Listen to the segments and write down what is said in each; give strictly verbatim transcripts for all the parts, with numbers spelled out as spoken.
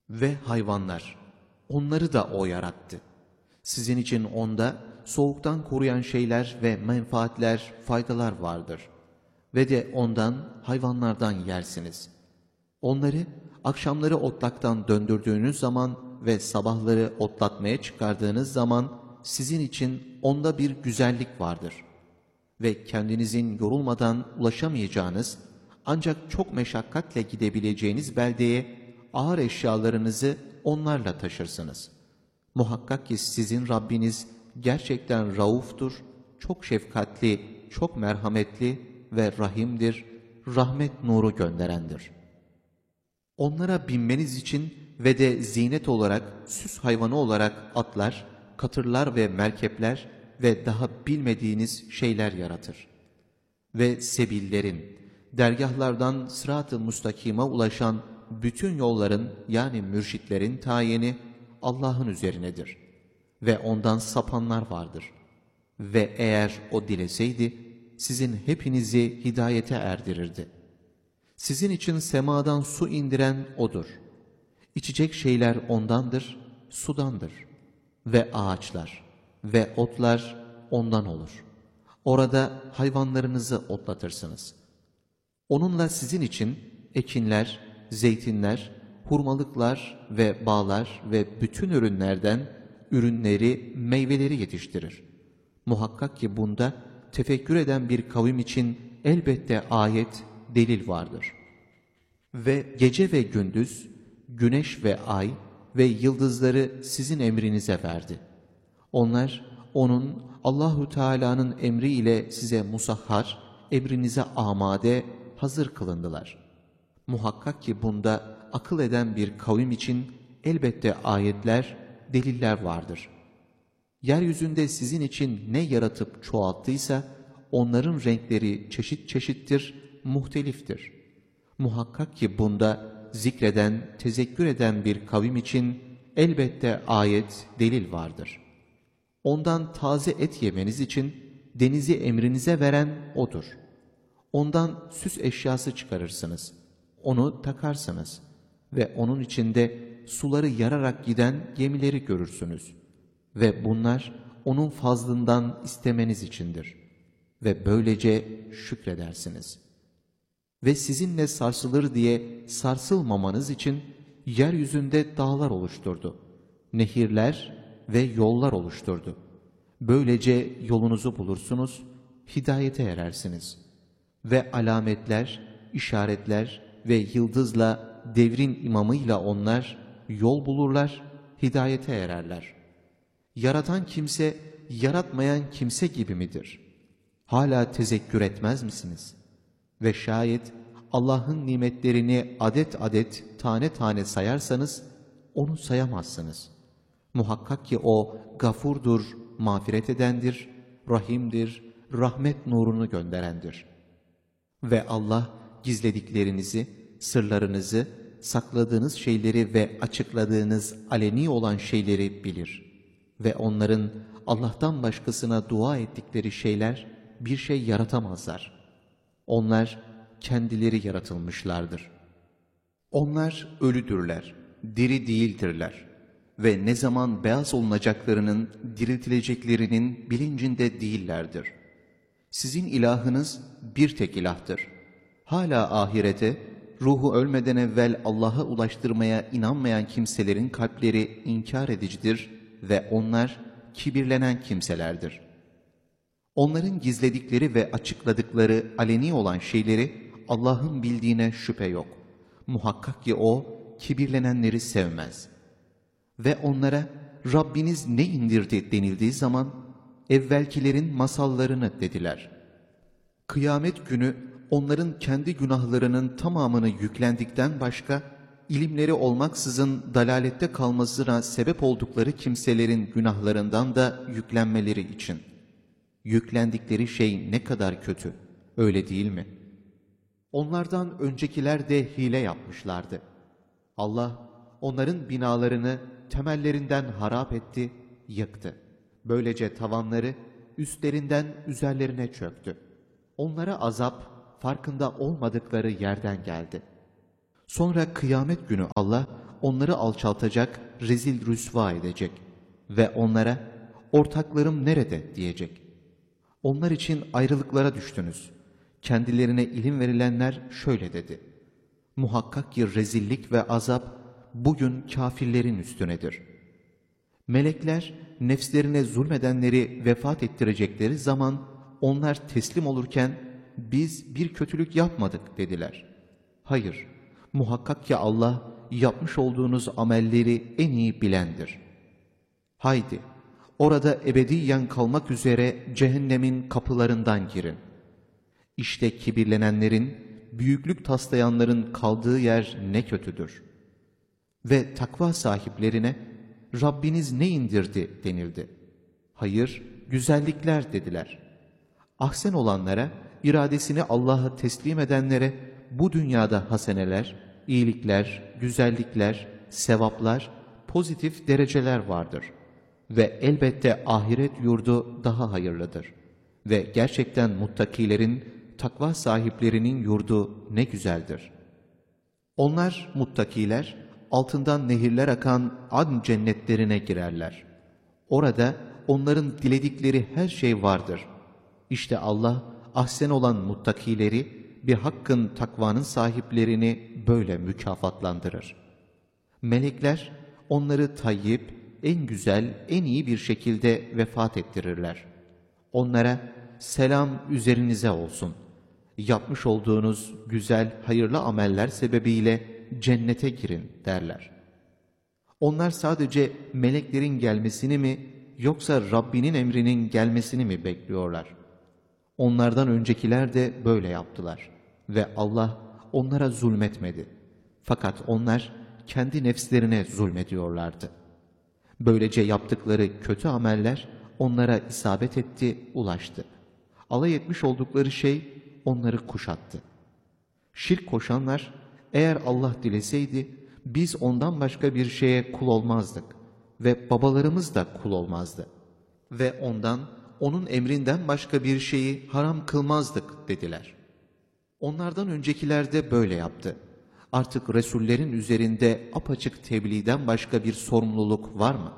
Ve hayvanlar, onları da O yarattı. Sizin için onda soğuktan koruyan şeyler ve menfaatler, faydalar vardır. Ve de ondan, hayvanlardan yersiniz. Onları akşamları otlaktan döndürdüğünüz zaman ve sabahları otlatmaya çıkardığınız zaman sizin için onda bir güzellik vardır. Ve kendinizin yorulmadan ulaşamayacağınız, ancak çok meşakkatle gidebileceğiniz beldeye ağır eşyalarınızı onlarla taşırsınız. Muhakkak ki sizin Rabbiniz gerçekten rauftur, çok şefkatli, çok merhametli ve rahimdir, rahmet nuru gönderendir. Onlara binmeniz için ve de zinet olarak, süs hayvanı olarak atlar, katırlar ve merkepler ve daha bilmediğiniz şeyler yaratır. Ve sebillerin, dergahlardan sırat-ı mustakima ulaşan bütün yolların, yani mürşitlerin tayini Allah'ın üzerinedir. Ve ondan sapanlar vardır. Ve eğer O dileseydi, sizin hepinizi hidayete erdirirdi. Sizin için semadan su indiren O'dur. İçecek şeyler O'ndandır, sudandır. Ve ağaçlar ve otlar O'ndan olur. Orada hayvanlarınızı otlatırsınız. Onunla sizin için ekinler, zeytinler, hurmalıklar ve bağlar ve bütün ürünlerden ürünleri, meyveleri yetiştirir. Muhakkak ki bunda tefekkür eden bir kavim için elbette ayet, delil vardır. Ve gece ve gündüz, güneş ve ay ve yıldızları sizin emrinize verdi. Onlar, O'nun, Allahu Teala'nın emriyle size musahhar, emrinize amade, hazır kılındılar. Muhakkak ki bunda akıl eden bir kavim için elbette ayetler, deliller vardır. Yeryüzünde sizin için ne yaratıp çoğalttıysa, onların renkleri çeşit çeşittir, muhteliftir. Muhakkak ki bunda zikreden, tezekkür eden bir kavim için elbette ayet, delil vardır. Ondan taze et yemeniz için denizi emrinize veren O'dur. Ondan süs eşyası çıkarırsınız. Onu takarsınız ve onun içinde suları yararak giden gemileri görürsünüz. Ve bunlar onun fazlından istemeniz içindir. Ve böylece şükredersiniz. Ve sizinle sarsılır diye sarsılmamanız için yeryüzünde dağlar oluşturdu. Nehirler ve yollar oluşturdu. Böylece yolunuzu bulursunuz, hidayete erersiniz. Ve alametler, işaretler ve yıldızla, devrin imamıyla onlar yol bulurlar, hidayete ererler. Yaratan kimse, yaratmayan kimse gibi midir? Hala tezekkür etmez misiniz? Ve şayet Allah'ın nimetlerini adet adet, tane tane sayarsanız, onu sayamazsınız. Muhakkak ki O gafurdur, mağfiret edendir, rahimdir, rahmet nurunu gönderendir. Ve Allah gizlediklerinizi, sırlarınızı, sakladığınız şeyleri ve açıkladığınız aleni olan şeyleri bilir. Ve onların Allah'tan başkasına dua ettikleri şeyler bir şey yaratamazlar. Onlar kendileri yaratılmışlardır. Onlar ölüdürler, diri değildirler. Ve ne zaman beyaz olunacaklarının, diriltileceklerinin bilincinde değillerdir. Sizin ilahınız bir tek ilahtır. Hala ahirete, ruhu ölmeden evvel Allah'a ulaştırmaya inanmayan kimselerin kalpleri inkar edicidir ve onlar kibirlenen kimselerdir. Onların gizledikleri ve açıkladıkları aleni olan şeyleri Allah'ın bildiğine şüphe yok. Muhakkak ki O kibirlenenleri sevmez. Ve onlara Rabbiniz ne indirdi denildiği zaman evvelkilerin masallarını dediler. Kıyamet günü onların kendi günahlarının tamamını yüklendikten başka ilimleri olmaksızın dalalette kalmasına sebep oldukları kimselerin günahlarından da yüklenmeleri için. Yüklendikleri şey ne kadar kötü, öyle değil mi? Onlardan öncekiler de hile yapmışlardı. Allah onların binalarını temellerinden harap etti, yıktı. Böylece tavanları üstlerinden üzerlerine çöktü. Onlara azap farkında olmadıkları yerden geldi. Sonra kıyamet günü Allah onları alçaltacak, rezil rüsva edecek ve onlara ortaklarım nerede diyecek. Onlar için ayrılıklara düştünüz. Kendilerine ilim verilenler şöyle dedi: muhakkak ki rezillik ve azap bugün kafirlerin üstünedir. Melekler nefslerine zulmedenleri vefat ettirecekleri zaman onlar teslim olurken biz bir kötülük yapmadık dediler. Hayır, muhakkak ki Allah yapmış olduğunuz amelleri en iyi bilendir. Haydi, orada ebediyen kalmak üzere cehennemin kapılarından girin. İşte kibirlenenlerin, büyüklük taslayanların kaldığı yer ne kötüdür. Ve takva sahiplerine Rabbiniz ne indirdi denildi. Hayır, güzellikler dediler. Ahsen olanlara, iradesini Allah'a teslim edenlere bu dünyada haseneler, iyilikler, güzellikler, sevaplar, pozitif dereceler vardır. Ve elbette ahiret yurdu daha hayırlıdır. Ve gerçekten muttakilerin, takva sahiplerinin yurdu ne güzeldir. Onlar muttakiler, altından nehirler akan adn cennetlerine girerler. Orada onların diledikleri her şey vardır. İşte Allah, ahsen olan muttakileri, bir hakkın takvanın sahiplerini böyle mükafatlandırır. Melekler onları tayyip, en güzel, en iyi bir şekilde vefat ettirirler. Onlara selam üzerinize olsun. Yapmış olduğunuz güzel, hayırlı ameller sebebiyle cennete girin derler. Onlar sadece meleklerin gelmesini mi yoksa Rabbinin emrinin gelmesini mi bekliyorlar? Onlardan öncekiler de böyle yaptılar ve Allah onlara zulmetmedi. Fakat onlar kendi nefslerine zulmediyorlardı. Böylece yaptıkları kötü ameller onlara isabet etti, ulaştı. Alay etmiş oldukları şey onları kuşattı. Şirk koşanlar, eğer Allah dileseydi biz ondan başka bir şeye kul olmazdık ve babalarımız da kul olmazdı ve ondan, onun emrinden başka bir şeyi haram kılmazdık dediler. Onlardan öncekiler de böyle yaptı. Artık Resullerin üzerinde apaçık tebliğden başka bir sorumluluk var mı?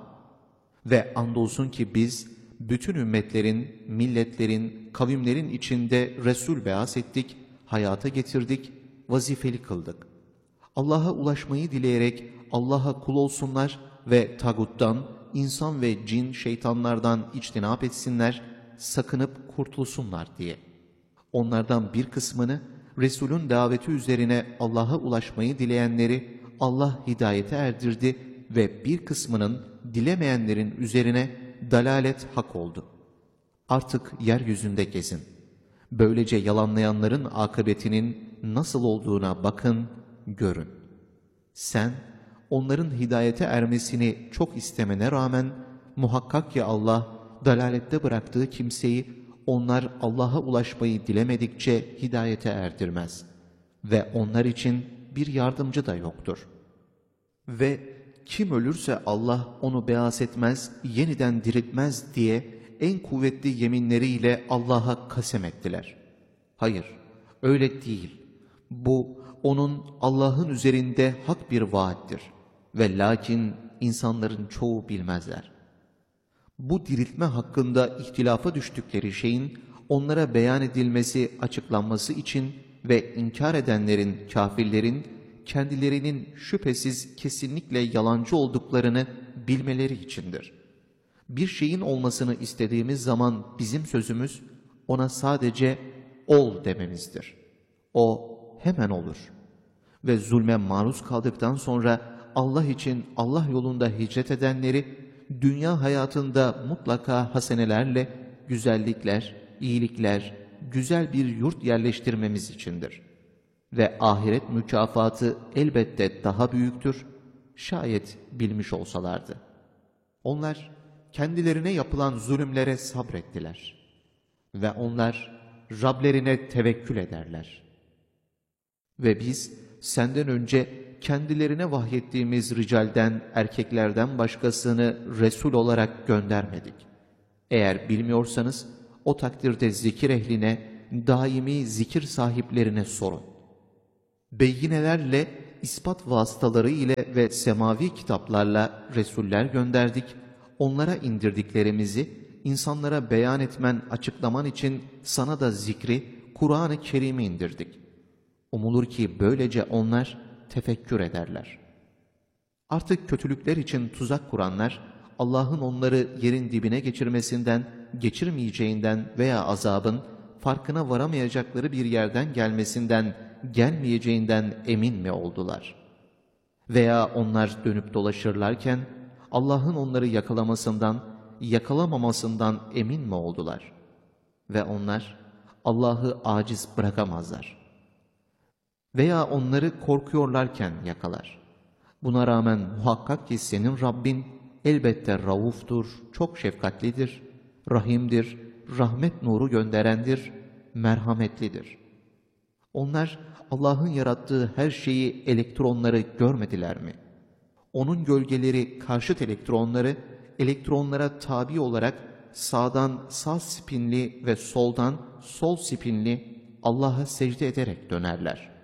Ve andolsun ki biz bütün ümmetlerin, milletlerin, kavimlerin içinde Resul beas ettik, hayata getirdik, vazifeli kıldık. Allah'a ulaşmayı dileyerek Allah'a kul olsunlar ve taguttan, insan ve cin şeytanlardan içtinap etsinler, sakınıp kurtulsunlar diye. Onlardan bir kısmını Resul'ün daveti üzerine Allah'a ulaşmayı dileyenleri Allah hidayete erdirdi ve bir kısmının dilemeyenlerin üzerine dalalet hak oldu. Artık yeryüzünde gezin. Böylece yalanlayanların akıbetinin nasıl olduğuna bakın, görün. Sen onların hidayete ermesini çok istemene rağmen muhakkak ki Allah dalalette bıraktığı kimseyi onlar Allah'a ulaşmayı dilemedikçe hidayete erdirmez. Ve onlar için bir yardımcı da yoktur. Ve kim ölürse Allah onu beas etmez, yeniden diriltmez diye en kuvvetli yeminleriyle Allah'a kasem ettiler. Hayır, öyle değil. Bu onun Allah'ın üzerinde hak bir vaattir. Ve lakin insanların çoğu bilmezler. Bu diriltme hakkında ihtilafa düştükleri şeyin onlara beyan edilmesi, açıklanması için ve inkar edenlerin, kafirlerin kendilerinin şüphesiz kesinlikle yalancı olduklarını bilmeleri içindir. Bir şeyin olmasını istediğimiz zaman bizim sözümüz ona sadece ol dememizdir. O hemen olur. Ve zulme maruz kaldıktan sonra Allah için Allah yolunda hicret edenleri dünya hayatında mutlaka hasenelerle, güzellikler, iyilikler, güzel bir yurt yerleştirmemiz içindir. Ve ahiret mükafatı elbette daha büyüktür, şayet bilmiş olsalardı. Onlar kendilerine yapılan zulümlere sabrettiler. Ve onlar Rablerine tevekkül ederler. Ve biz senden önce kendilerine vahyettiğimiz ricalden, erkeklerden başkasını Resul olarak göndermedik. Eğer bilmiyorsanız o takdirde zikir ehline, daimi zikir sahiplerine sorun. Beyinelerle ispat vasıtaları ile ve semavi kitaplarla Resuller gönderdik. Onlara indirdiklerimizi insanlara beyan etmen, açıklaman için sana da zikri, Kur'an-ı Kerim'i indirdik. Umulur ki böylece onlar tefekkür ederler. Artık kötülükler için tuzak kuranlar, Allah'ın onları yerin dibine geçirmesinden, geçirmeyeceğinden veya azabın farkına varamayacakları bir yerden gelmesinden, gelmeyeceğinden emin mi oldular? Veya onlar dönüp dolaşırlarken Allah'ın onları yakalamasından, yakalamamasından emin mi oldular? Ve onlar Allah'ı aciz bırakamazlar. Veya onları korkuyorlarken yakalar. Buna rağmen muhakkak ki senin Rabbin elbette rauftur, çok şefkatlidir, rahimdir, rahmet nuru gönderendir, merhametlidir. Onlar Allah'ın yarattığı her şeyi, elektronları görmediler mi? Onun gölgeleri, karşıt elektronları, elektronlara tabi olarak sağdan sağ spinli ve soldan sol spinli Allah'a secde ederek dönerler.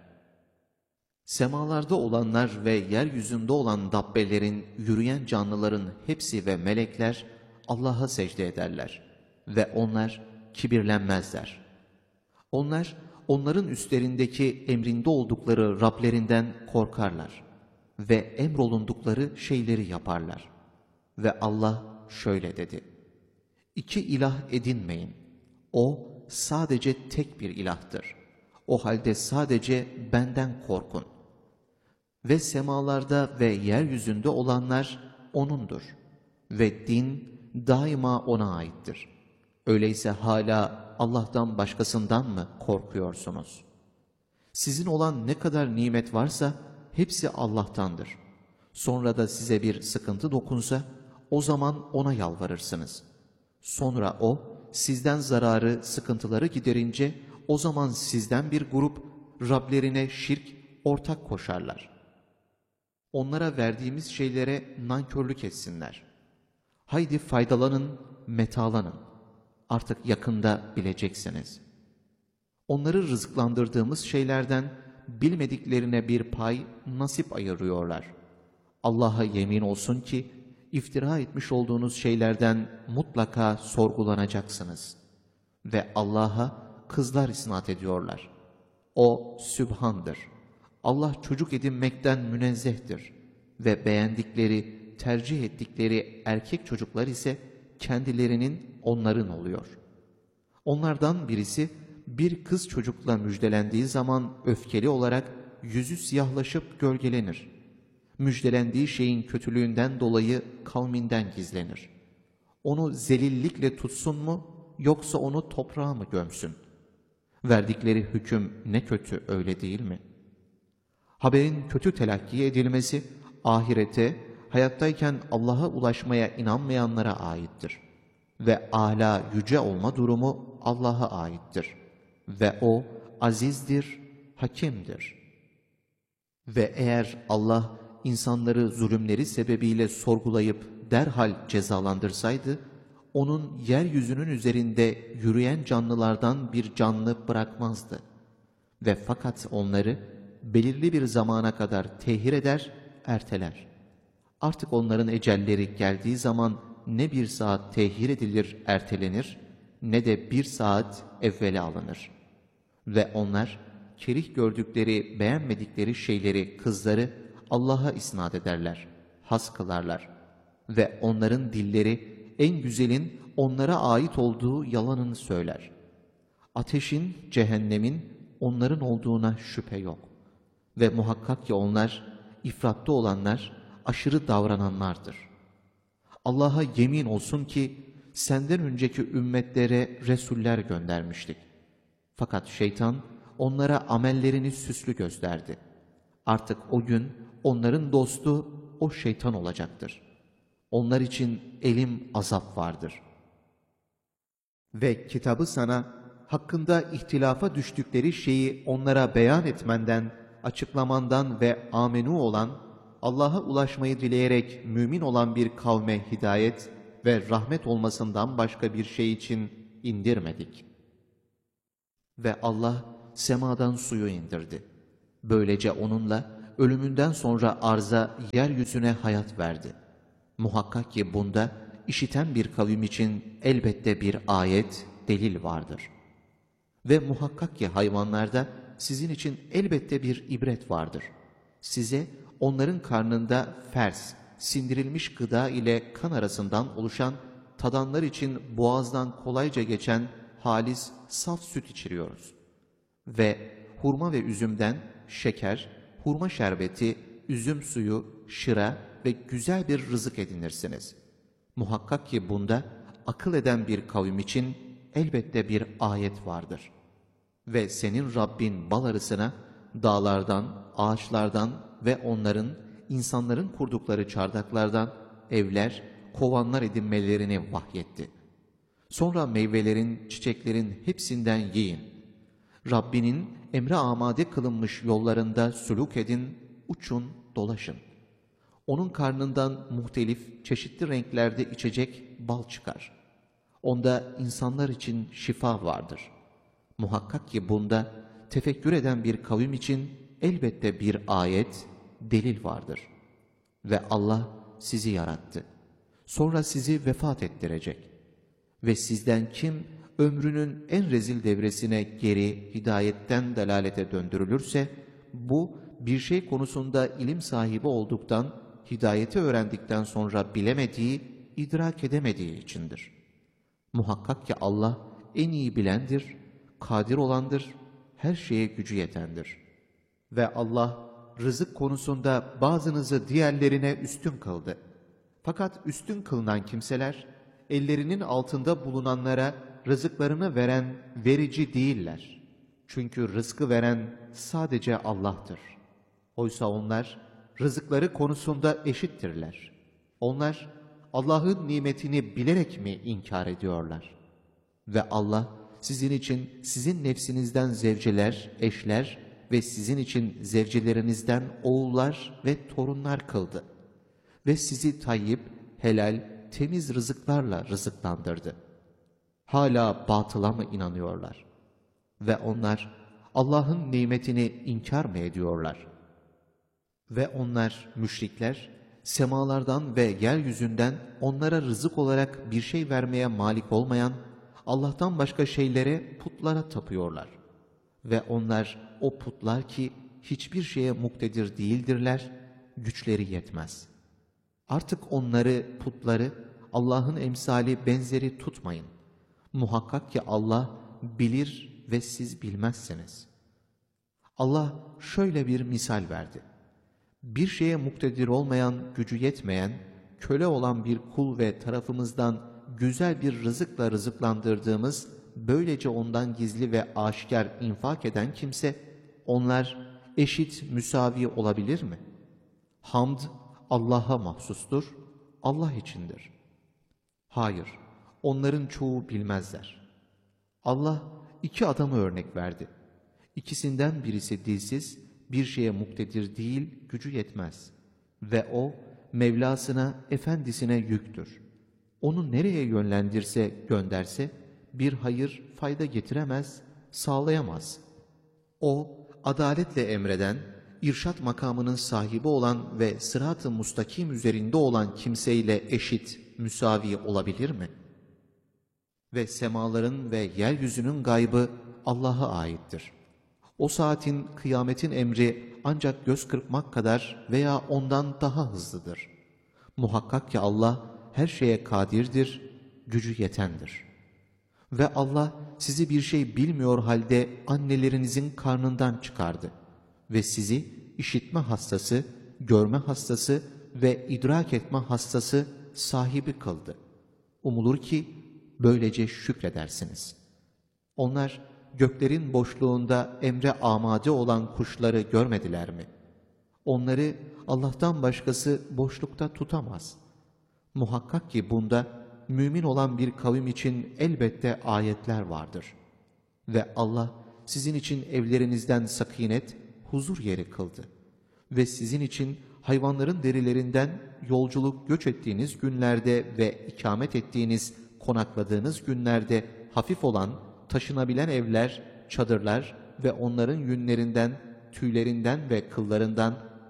Semalarda olanlar ve yeryüzünde olan dabbelerin, yürüyen canlıların hepsi ve melekler Allah'a secde ederler ve onlar kibirlenmezler. Onlar, onların üstlerindeki emrinde oldukları Rablerinden korkarlar ve emrolundukları şeyleri yaparlar. Ve Allah şöyle dedi: İki ilah edinmeyin. O sadece tek bir ilahtır. O halde sadece benden korkun. Ve semalarda ve yeryüzünde olanlar O'nundur. Ve din daima O'na aittir. Öyleyse hala Allah'tan başkasından mı korkuyorsunuz? Sizin olan ne kadar nimet varsa hepsi Allah'tandır. Sonra da size bir sıkıntı dokunsa o zaman O'na yalvarırsınız. Sonra O sizden zararı, sıkıntıları giderince o zaman sizden bir grup Rablerine şirk, ortak koşarlar. Onlara verdiğimiz şeylere nankörlük etsinler. Haydi faydalanın, metalanın. Artık yakında bileceksiniz. Onları rızıklandırdığımız şeylerden bilmediklerine bir pay, nasip ayırıyorlar. Allah'a yemin olsun ki iftira etmiş olduğunuz şeylerden mutlaka sorgulanacaksınız. Ve Allah'a kızlar isnat ediyorlar. O Sübhan'dır. Allah çocuk edinmekten münezzehtir. Ve beğendikleri, tercih ettikleri erkek çocuklar ise kendilerinin, onların oluyor. Onlardan birisi bir kız çocukla müjdelendiği zaman öfkeli olarak yüzü siyahlaşıp gölgelenir. Müjdelendiği şeyin kötülüğünden dolayı kavminden gizlenir. Onu zelillikle tutsun mu yoksa onu toprağa mı gömsün? Verdikleri hüküm ne kötü, öyle değil mi? Haberin kötü telakki edilmesi ahirete, hayattayken Allah'a ulaşmaya inanmayanlara aittir. Ve âlâ yüce olma durumu Allah'a aittir. Ve O azizdir, hakimdir. Ve eğer Allah insanları zulümleri sebebiyle sorgulayıp derhal cezalandırsaydı, onun yeryüzünün üzerinde yürüyen canlılardan bir canlı bırakmazdı. Ve fakat onları belirli bir zamana kadar tehir eder, erteler. Artık onların ecelleri geldiği zaman ne bir saat tehir edilir, ertelenir, ne de bir saat evvele alınır. Ve onlar kerih gördükleri, beğenmedikleri şeyleri, kızları Allah'a isnat ederler, has kılarlar. Ve onların dilleri en güzelin onlara ait olduğu yalanını söyler. Ateşin, cehennemin onların olduğuna şüphe yok. Ve muhakkak ki onlar, ifratta olanlar, aşırı davrananlardır. Allah'a yemin olsun ki senden önceki ümmetlere Resuller göndermiştik. Fakat şeytan onlara amellerini süslü gösterdi. Artık o gün onların dostu o şeytan olacaktır. Onlar için elim azap vardır. Ve kitabı sana hakkında ihtilafa düştükleri şeyi onlara beyan etmenden, açıklamandan ve amenu olan, Allah'a ulaşmayı dileyerek mümin olan bir kavme hidayet ve rahmet olmasından başka bir şey için indirmedik. Ve Allah semadan suyu indirdi. Böylece onunla ölümünden sonra arza, yeryüzüne hayat verdi. Muhakkak ki bunda işiten bir kavim için elbette bir ayet, delil vardır. Ve muhakkak ki hayvanlarda sizin için elbette bir ibret vardır. Size onların karnında fers, sindirilmiş gıda ile kan arasından oluşan, tadanlar için boğazdan kolayca geçen halis, saf süt içiriyoruz. Ve hurma ve üzümden şeker, hurma şerbeti, üzüm suyu, şıra ve güzel bir rızık edinirsiniz. Muhakkak ki bunda akıl eden bir kavim için elbette bir ayet vardır. Ve senin Rabbin bal arısına dağlardan, ağaçlardan ve onların, insanların kurdukları çardaklardan evler, kovanlar edinmelerini vahyetti. Sonra meyvelerin, çiçeklerin hepsinden yiyin. Rabbinin emre amade kılınmış yollarında sülûk edin, uçun, dolaşın. Onun karnından muhtelif, çeşitli renklerde içecek bal çıkar. Onda insanlar için şifa vardır. Muhakkak ki bunda tefekkür eden bir kavim için elbette bir ayet, delil vardır. Ve Allah sizi yarattı. Sonra sizi vefat ettirecek. Ve sizden kim ömrünün en rezil devresine geri hidayetten dalalete döndürülürse, bu bir şey konusunda ilim sahibi olduktan, hidayeti öğrendikten sonra bilemediği, idrak edemediği içindir. Muhakkak ki Allah en iyi bilendir, kadir olandır, her şeye gücü yetendir. Ve Allah rızık konusunda bazınızı diğerlerine üstün kıldı. Fakat üstün kılınan kimseler, ellerinin altında bulunanlara rızıklarını veren verici değiller. Çünkü rızkı veren sadece Allah'tır. Oysa onlar rızıkları konusunda eşittirler. Onlar Allah'ın nimetini bilerek mi inkar ediyorlar? Ve Allah sizin için sizin nefsinizden zevceler, eşler ve sizin için zevcelerinizden oğullar ve torunlar kıldı. Ve sizi tayyip, helal, temiz rızıklarla rızıklandırdı. Hala batıla mı inanıyorlar? Ve onlar Allah'ın nimetini inkar mı ediyorlar? Ve onlar müşrikler, semalardan ve yeryüzünden onlara rızık olarak bir şey vermeye malik olmayan, Allah'tan başka şeylere, putlara tapıyorlar. Ve onlar o putlar ki hiçbir şeye muktedir değildirler, güçleri yetmez. Artık onları, putları, Allah'ın emsali benzeri tutmayın. Muhakkak ki Allah bilir ve siz bilmezsiniz. Allah şöyle bir misal verdi. Bir şeye muktedir olmayan, gücü yetmeyen, köle olan bir kul ve tarafımızdan güzel bir rızıkla rızıklandırdığımız, böylece ondan gizli ve aşikar infak eden kimse, onlar eşit, müsavi olabilir mi? Hamd Allah'a mahsustur, Allah içindir. Hayır, onların çoğu bilmezler. Allah iki adamı örnek verdi. İkisinden birisi dilsiz, bir şeye muktedir değil, gücü yetmez. Ve o, Mevlasına, efendisine yüktür. Onu nereye yönlendirse, gönderse, bir hayır, fayda getiremez, sağlayamaz. O, adaletle emreden, irşat makamının sahibi olan ve sırat-ı mustakim üzerinde olan kimseyle eşit, müsavi olabilir mi? Ve semaların ve yeryüzünün gaybı Allah'a aittir. O saatin, kıyametin emri ancak göz kırpmak kadar veya ondan daha hızlıdır. Muhakkak ki Allah her şeye kadirdir, gücü yetendir. Ve Allah sizi bir şey bilmiyor halde annelerinizin karnından çıkardı. Ve sizi işitme hastası, görme hastası ve idrak etme hastası sahibi kıldı. Umulur ki böylece şükredersiniz. Onlar göklerin boşluğunda emre amade olan kuşları görmediler mi? Onları Allah'tan başkası boşlukta tutamaz. Muhakkak ki bunda mümin olan bir kavim için elbette ayetler vardır. Ve Allah sizin için evlerinizden sakinet, huzur yeri kıldı. Ve sizin için hayvanların derilerinden yolculuk göç ettiğiniz günlerde ve ikamet ettiğiniz, konakladığınız günlerde hafif olan, taşınabilen evler, çadırlar ve onların yünlerinden, tüylerinden ve kıllarından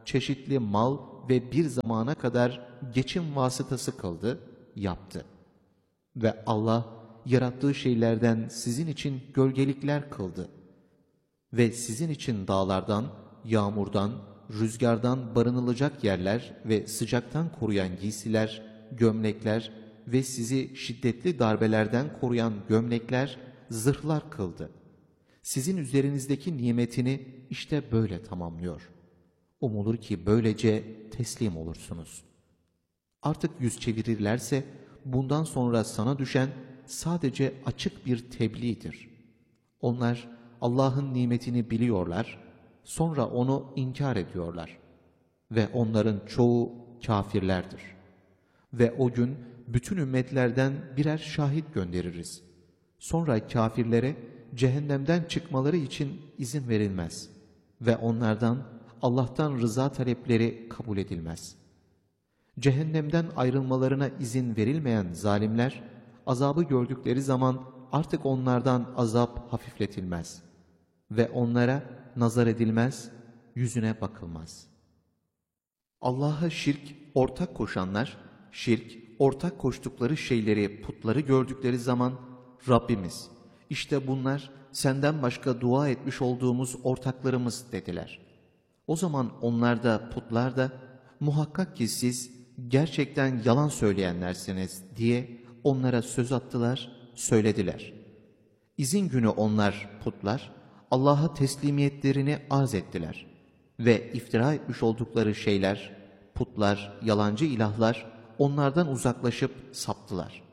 çeşitli mal ve bir zamana kadar geçim vasıtası kıldı, yaptı. Ve Allah yarattığı şeylerden sizin için gölgelikler kıldı. Ve sizin için dağlardan, yağmurdan, rüzgardan barınılacak yerler ve sıcaktan koruyan giysiler, gömlekler ve sizi şiddetli darbelerden koruyan gömlekler, zırhlar kıldı. Sizin üzerinizdeki nimetini işte böyle tamamlıyor. Umulur ki böylece teslim olursunuz. Artık yüz çevirirlerse bundan sonra sana düşen sadece açık bir tebliğdir. Onlar Allah'ın nimetini biliyorlar, sonra onu inkar ediyorlar. Ve onların çoğu kâfirlerdir. Ve o gün bütün ümmetlerden birer şahit göndeririz. Sonra kâfirlere cehennemden çıkmaları için izin verilmez. Ve onlardan Allah'tan rıza talepleri kabul edilmez. Cehennemden ayrılmalarına izin verilmeyen zalimler, azabı gördükleri zaman artık onlardan azap hafifletilmez. Ve onlara nazar edilmez, yüzüne bakılmaz. Allah'a şirk, ortak koşanlar, şirk, ortak koştukları şeyleri, putları gördükleri zaman, Rabbimiz, işte bunlar senden başka dua etmiş olduğumuz ortaklarımız dediler. O zaman onlar da, putlar da, muhakkak ki siz gerçekten yalan söyleyenlersiniz diye onlara söz attılar, söylediler. İzin günü onlar, putlar, Allah'a teslimiyetlerini arz ettiler. Ve iftira etmiş oldukları şeyler, putlar, yalancı ilahlar, onlardan uzaklaşıp saptılar.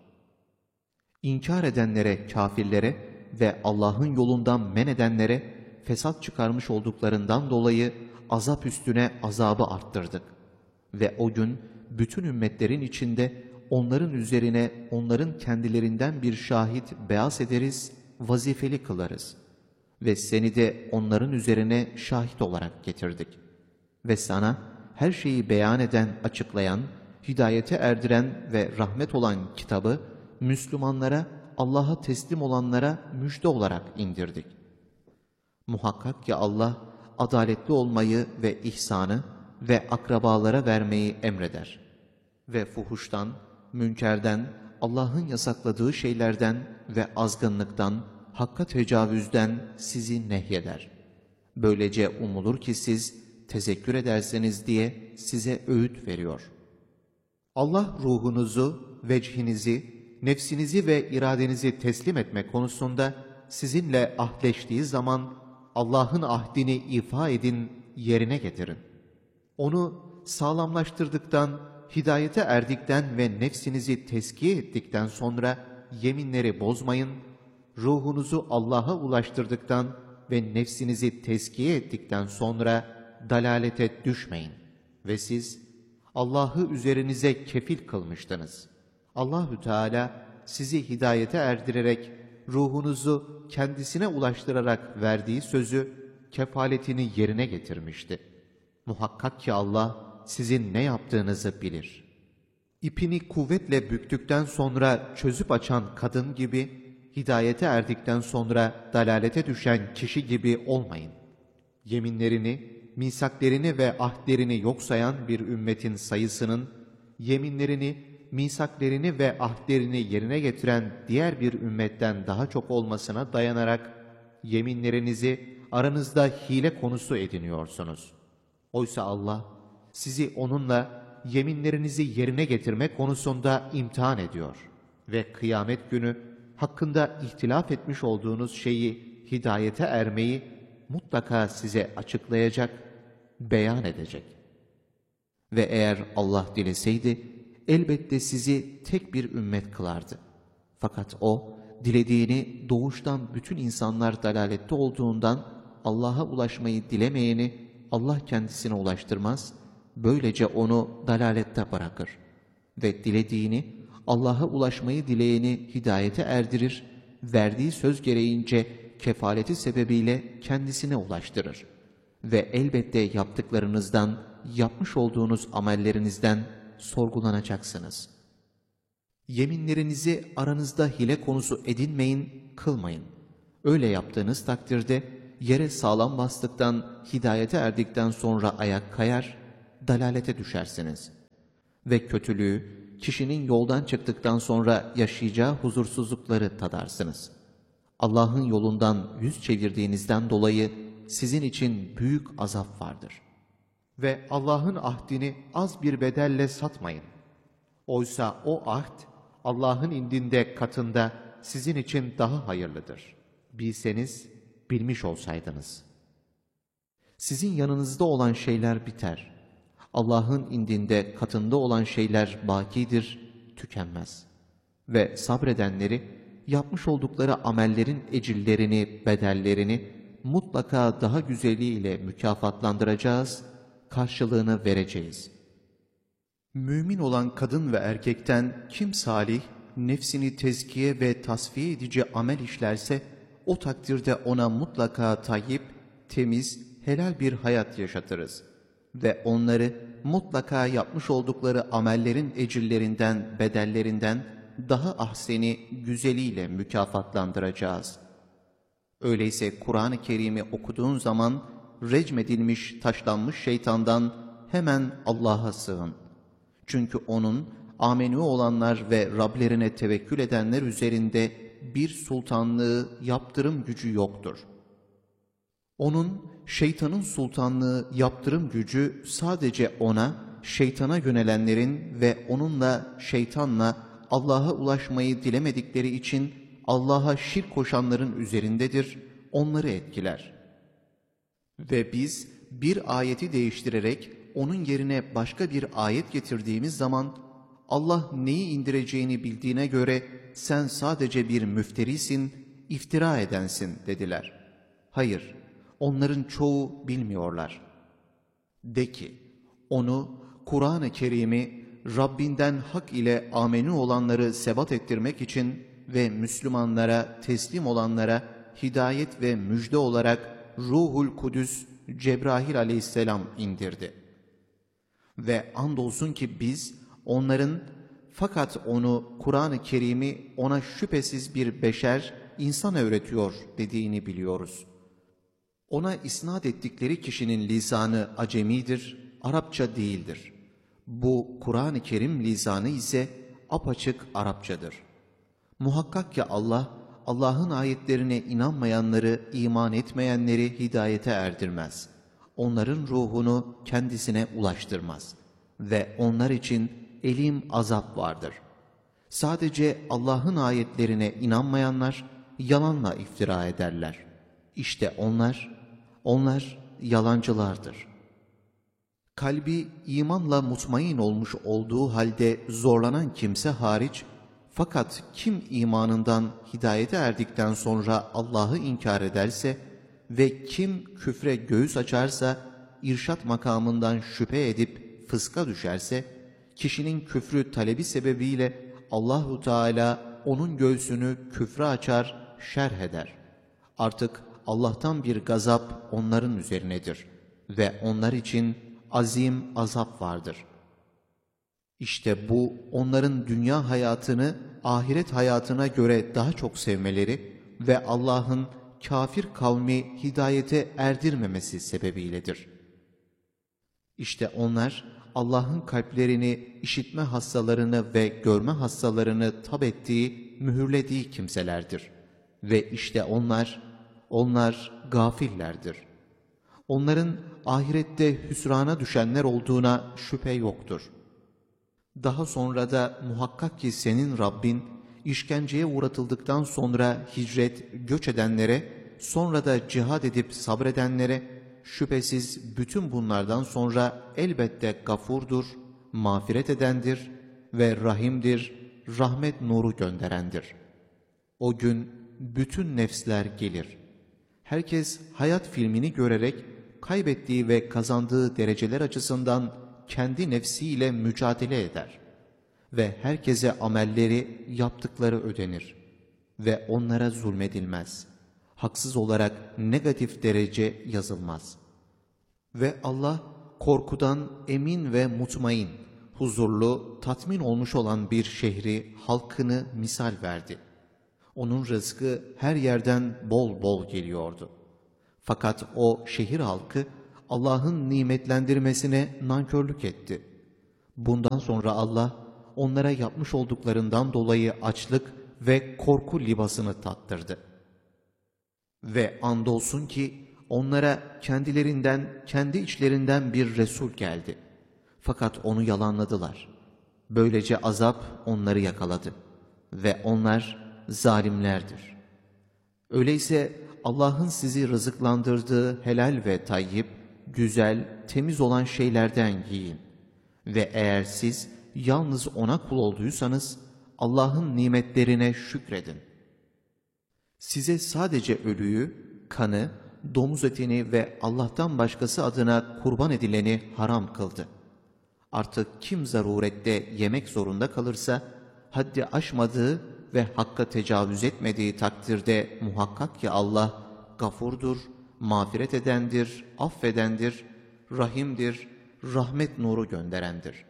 İnkar edenlere, kâfirlere ve Allah'ın yolundan men edenlere fesat çıkarmış olduklarından dolayı azap üstüne azabı arttırdık. Ve o gün bütün ümmetlerin içinde onların üzerine onların kendilerinden bir şahit beas ederiz, vazifeli kılarız. Ve seni de onların üzerine şahit olarak getirdik. Ve sana her şeyi beyan eden, açıklayan, hidayete erdiren ve rahmet olan kitabı Müslümanlara, Allah'a teslim olanlara müjde olarak indirdik. Muhakkak ki Allah adaletli olmayı ve ihsanı ve akrabalara vermeyi emreder. Ve fuhuştan, münkerden, Allah'ın yasakladığı şeylerden ve azgınlıktan, hakka tecavüzden sizi nehyeder. Böylece umulur ki siz tezekkür ederseniz diye size öğüt veriyor. Allah ruhunuzu, vecihinizi, nefsinizi ve iradenizi teslim etme konusunda sizinle ahdleştiği zaman Allah'ın ahdini ifa edin, yerine getirin. Onu sağlamlaştırdıktan, hidayete erdikten ve nefsinizi tezkiye ettikten sonra yeminleri bozmayın, ruhunuzu Allah'a ulaştırdıktan ve nefsinizi tezkiye ettikten sonra dalalete düşmeyin. Ve siz Allah'ı üzerinize kefil kılmıştınız. Allahü Teala sizi hidayete erdirerek, ruhunuzu kendisine ulaştırarak verdiği sözü, kefaletini yerine getirmişti. Muhakkak ki Allah sizin ne yaptığınızı bilir. İpini kuvvetle büktükten sonra çözüp açan kadın gibi, hidayete erdikten sonra dalalete düşen kişi gibi olmayın. Yeminlerini, misaklerini ve ahdlerini yok sayan bir ümmetin sayısının, yeminlerini, misaklerini ve ahdlerini yerine getiren diğer bir ümmetten daha çok olmasına dayanarak, yeminlerinizi aranızda hile konusu ediniyorsunuz. Oysa Allah, sizi onunla yeminlerinizi yerine getirme konusunda imtihan ediyor ve kıyamet günü hakkında ihtilaf etmiş olduğunuz şeyi, hidayete ermeyi mutlaka size açıklayacak, beyan edecek. Ve eğer Allah dileseydi, elbette sizi tek bir ümmet kılardı. Fakat O, dilediğini doğuştan bütün insanlar dalalette olduğundan Allah'a ulaşmayı dilemeyeni Allah kendisine ulaştırmaz, böylece onu dalalette bırakır. Ve dilediğini, Allah'a ulaşmayı dileyeni hidayete erdirir, verdiği söz gereğince kefaleti sebebiyle kendisine ulaştırır. Ve elbette yaptıklarınızdan, yapmış olduğunuz amellerinizden sorgulanacaksınız. Yeminlerinizi aranızda hile konusu edinmeyin, kılmayın. Öyle yaptığınız takdirde yere sağlam bastıktan, hidayete erdikten sonra ayak kayar dalalete düşersiniz. Ve kötülüğü, kişinin yoldan çıktıktan sonra yaşayacağı huzursuzlukları tadarsınız. Allah'ın yolundan yüz çevirdiğinizden dolayı sizin için büyük azap vardır. Ve Allah'ın ahdini az bir bedelle satmayın. Oysa o ahd, Allah'ın indinde katında sizin için daha hayırlıdır. Bilseniz, bilmiş olsaydınız. Sizin yanınızda olan şeyler biter. Allah'ın indinde katında olan şeyler bakidir, tükenmez. Ve sabredenleri, yapmış oldukları amellerin ecirlerini, bedellerini mutlaka daha güzeliyle mükafatlandıracağız, karşılığını vereceğiz. Mümin olan kadın ve erkekten kim salih, nefsini tezkiye ve tasfiye edici amel işlerse, o takdirde ona mutlaka tayyip, temiz, helal bir hayat yaşatırız. Ve onları mutlaka yapmış oldukları amellerin ecirlerinden, bedellerinden daha ahseni, güzeliyle mükafatlandıracağız. Öyleyse Kur'an-ı Kerim'i okuduğun zaman recmedilmiş, taşlanmış şeytandan hemen Allah'a sığın. Çünkü onun amenü olanlar ve Rablerine tevekkül edenler üzerinde bir sultanlığı, yaptırım gücü yoktur. Onun, şeytanın sultanlığı, yaptırım gücü sadece ona, şeytana yönelenlerin ve onunla, şeytanla Allah'a ulaşmayı dilemedikleri için Allah'a şirk koşanların üzerindedir, onları etkiler. Ve biz bir ayeti değiştirerek onun yerine başka bir ayet getirdiğimiz zaman, Allah neyi indireceğini bildiğine göre sen sadece bir müfterisin, iftira edensin dediler. Hayır, onların çoğu bilmiyorlar. De ki, onu, Kur'an-ı Kerim'i Rabbinden hak ile amenü olanları sebat ettirmek için ve Müslümanlara, teslim olanlara hidayet ve müjde olarak Ruhul Kudüs Cebrail aleyhisselam indirdi. Ve andolsun ki biz onların fakat onu, Kur'an-ı Kerim'i ona şüphesiz bir beşer, insan öğretiyor dediğini biliyoruz. Ona isnat ettikleri kişinin lisanı acemidir, Arapça değildir. Bu Kur'an-ı Kerim lisanı ise apaçık Arapçadır. Muhakkak ki Allah, Allah'ın ayetlerine inanmayanları, iman etmeyenleri hidayete erdirmez. Onların ruhunu kendisine ulaştırmaz. Ve onlar için elim azap vardır. Sadece Allah'ın ayetlerine inanmayanlar yalanla iftira ederler. İşte onlar, onlar yalancılardır. Kalbi imanla mutmain olmuş olduğu halde zorlanan kimse hariç, fakat kim imanından hidayete erdikten sonra Allah'ı inkar ederse ve kim küfre göğüs açarsa, irşat makamından şüphe edip fıska düşerse, kişinin küfrü talebi sebebiyle Allahu Teala onun göğsünü küfre açar, şerh eder. Artık Allah'tan bir gazap onların üzerinedir ve onlar için azim azap vardır. İşte bu onların dünya hayatını ahiret hayatına göre daha çok sevmeleri ve Allah'ın kafir kavmi hidayete erdirmemesi sebebiyledir. İşte onlar Allah'ın kalplerini, işitme hassalarını ve görme hassalarını tab ettiği, mühürlediği kimselerdir. Ve işte onlar, onlar gafillerdir. Onların ahirette hüsrana düşenler olduğuna şüphe yoktur. Daha sonra da muhakkak ki senin Rabbin, işkenceye uğratıldıktan sonra hicret, göç edenlere, sonra da cihad edip sabredenlere, şüphesiz bütün bunlardan sonra elbette gafurdur, mağfiret edendir ve rahimdir, rahmet nuru gönderendir. O gün bütün nefsler gelir. Herkes hayat filmini görerek kaybettiği ve kazandığı dereceler açısından kendi nefsiyle mücadele eder. Ve herkese amelleri, yaptıkları ödenir. Ve onlara zulmedilmez. Haksız olarak negatif derece yazılmaz. Ve Allah korkudan emin ve mutmain, huzurlu, tatmin olmuş olan bir şehri, halkını misal verdi. Onun rızkı her yerden bol bol geliyordu. Fakat o şehir halkı Allah'ın nimetlendirmesine nankörlük etti. Bundan sonra Allah onlara yapmış olduklarından dolayı açlık ve korku libasını tattırdı. Ve andolsun ki onlara kendilerinden, kendi içlerinden bir Resul geldi. Fakat onu yalanladılar. Böylece azap onları yakaladı. Ve onlar zalimlerdir. Öyleyse Allah'ın sizi rızıklandırdığı helal ve tayyip, güzel, temiz olan şeylerden yiyin. Ve eğer siz yalnız O'na kul olduysanız, Allah'ın nimetlerine şükredin. Size sadece ölüyü, kanı, domuz etini ve Allah'tan başkası adına kurban edileni haram kıldı. Artık kim zarurette yemek zorunda kalırsa, haddi aşmadığı ve hakka tecavüz etmediği takdirde muhakkak ki Allah gafurdur, mağfiret edendir, affedendir, rahimdir, rahmet nuru gönderendir.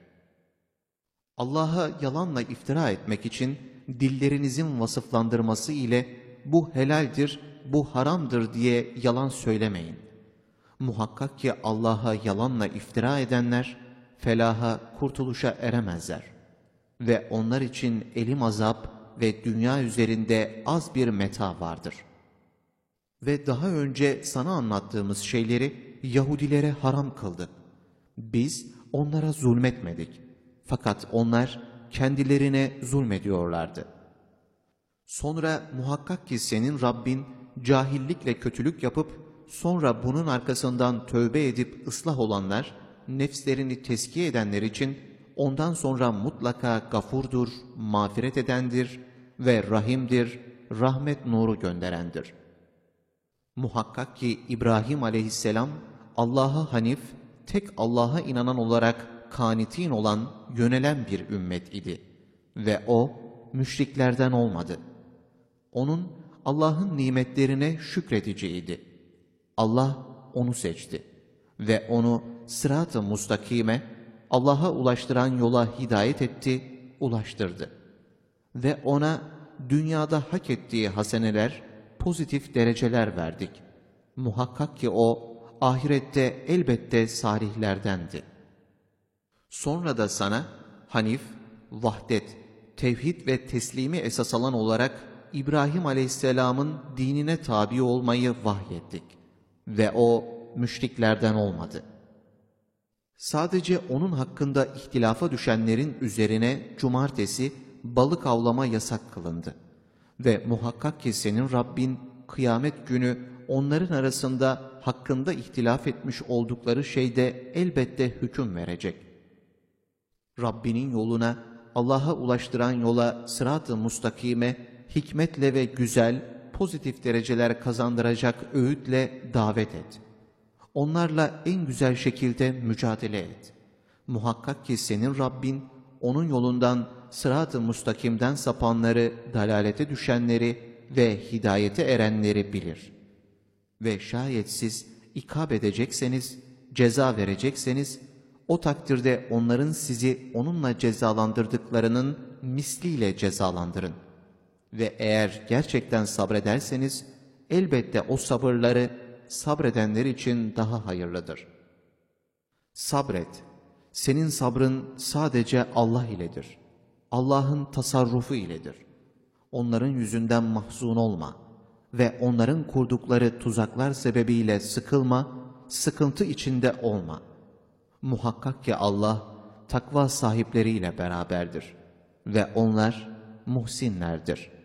Allah'a yalanla iftira etmek için dillerinizin vasıflandırması ile bu helaldir, bu haramdır diye yalan söylemeyin. Muhakkak ki Allah'a yalanla iftira edenler felaha, kurtuluşa eremezler. Ve onlar için elim azap ve dünya üzerinde az bir meta vardır. Ve daha önce sana anlattığımız şeyleri Yahudilere haram kıldık. Biz onlara zulmetmedik. Fakat onlar kendilerine zulmediyorlardı. Sonra muhakkak ki senin Rabbin cahillikle kötülük yapıp sonra bunun arkasından tövbe edip ıslah olanlar, nefslerini tezkiye edenler için ondan sonra mutlaka gafurdur, mağfiret edendir ve rahimdir, rahmet nuru gönderendir. Muhakkak ki İbrahim aleyhisselam Allah'a hanif, tek Allah'a inanan olarak kanitin olan, yönelen bir ümmet idi. Ve o müşriklerden olmadı. Onun Allah'ın nimetlerine şükredeceğiydi. Allah onu seçti ve onu sırat-ı mustakime, Allah'a ulaştıran yola hidayet etti, ulaştırdı. Ve ona dünyada hak ettiği haseneler, pozitif dereceler verdik. Muhakkak ki o, ahirette elbette salihlerdendi. Sonra da sana hanif, vahdet, tevhid ve teslimi esas alan olarak İbrahim aleyhisselamın dinine tabi olmayı vahyettik. Ve o müşriklerden olmadı. Sadece onun hakkında ihtilafa düşenlerin üzerine cumartesi balık avlama yasak kılındı. Ve muhakkak ki senin Rabbin kıyamet günü onların arasında hakkında ihtilaf etmiş oldukları şeyde elbette hüküm verecek. Rabbinin yoluna, Allah'a ulaştıran yola sırat-ı mustakime, hikmetle ve güzel, pozitif dereceler kazandıracak öğütle davet et. Onlarla en güzel şekilde mücadele et. Muhakkak ki senin Rabbin, onun yolundan sırat-ı mustakimden sapanları, dalalete düşenleri ve hidayete erenleri bilir. Ve şayet siz ikab edecekseniz, ceza verecekseniz, o takdirde onların sizi onunla cezalandırdıklarının misliyle cezalandırın. Ve eğer gerçekten sabrederseniz, elbette o sabırları sabredenler için daha hayırlıdır. Sabret, senin sabrın sadece Allah iledir. Allah'ın tasarrufu iledir. Onların yüzünden mahzun olma ve onların kurdukları tuzaklar sebebiyle sıkılma, sıkıntı içinde olma. Muhakkak ki Allah takva sahipleriyle beraberdir ve onlar muhsinlerdir.